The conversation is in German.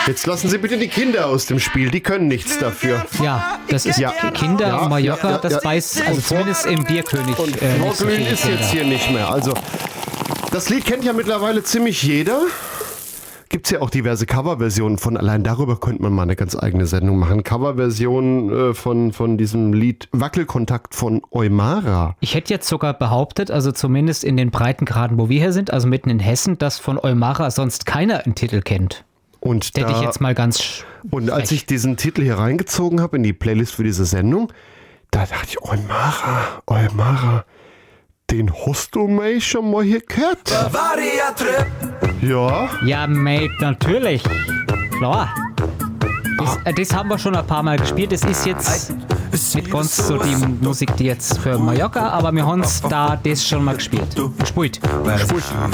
Jetzt lassen Sie bitte die Kinder aus dem Spiel, die können nichts dafür. Ja, das ist Kinder und Mallorca, das weiß, also zumindest im Bierkönig. Und Vorglühen ist jetzt hier nicht mehr. Also, das Lied kennt ja mittlerweile ziemlich jeder. Gibt es ja auch diverse Coverversionen von, allein darüber könnte man mal eine ganz eigene Sendung machen. Coverversionen von diesem Lied Wackelkontakt von Eumara. Ich hätte jetzt sogar behauptet, also zumindest in den Breitengraden, wo wir hier sind, also mitten in Hessen, dass von Eumara sonst keiner einen Titel kennt. Und hätte ich jetzt mal ganz Und als ich diesen Titel hier reingezogen habe in die Playlist für diese Sendung, da dachte ich, Eumara, den hast du mich schon mal hier gehört? Ja. Ja, mate, natürlich. Klar. Das haben wir schon ein paar Mal gespielt. Das ist jetzt nicht ganz so die Musik, die jetzt für Mallorca, aber wir haben da das schon mal gespielt. Gespielt.